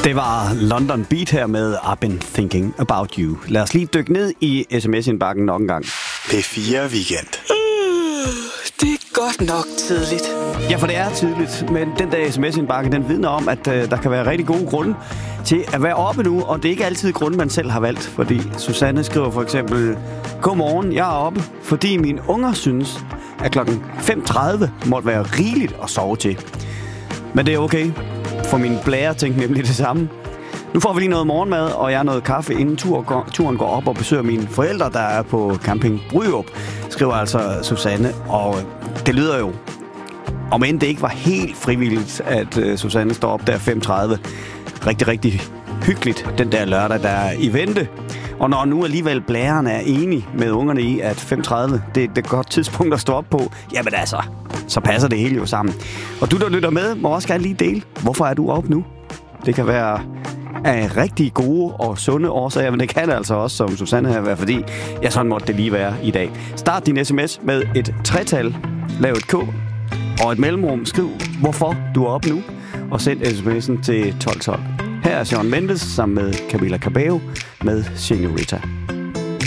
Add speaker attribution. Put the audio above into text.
Speaker 1: Det var London Beat her med I've Been Thinking About You. Lad os lige dykke ned i sms-indbakken nok en gang.
Speaker 2: P4 Weekend.
Speaker 3: Det er godt nok tidligt.
Speaker 1: Ja, for det er tidligt, men den der sms-indbakke, den vidner om, at der kan være rigtig gode grunde til at være oppe nu, og det er ikke altid grunde, man selv har valgt, fordi Susanne skriver for eksempel: Godmorgen, jeg er oppe, fordi mine unger synes, at klokken 5:30 måtte være rigeligt at sove til. Men det er okay, for min blære tænkte nemlig det samme. Nu får vi lige noget morgenmad, og jeg har noget kaffe, inden turen går op og besøger mine forældre, der er på Camping Bryrup, skriver altså Susanne. Og det lyder jo, om end det ikke var helt frivilligt, at Susanne står op der 5:30. Rigtig, rigtig hyggeligt den der lørdag, der er i vente. Og når nu alligevel blæren er enig med ungerne i, at 5:30 det er et godt tidspunkt at stå op på, jamen altså, så passer det hele jo sammen. Og du, der lytter med, må også gerne lige dele, hvorfor er du op nu? Det kan være af rigtig gode og sunde årsager, men det kan det altså også, som Susanne her, være, fordi sådan måtte det lige være i dag. Start din sms med et tretal, lav et K og et mellemrum. Skriv, hvorfor du er op nu, og send sms'en til 1212. Her er Shawn Mendes sammen med Camila Cabello med Senorita.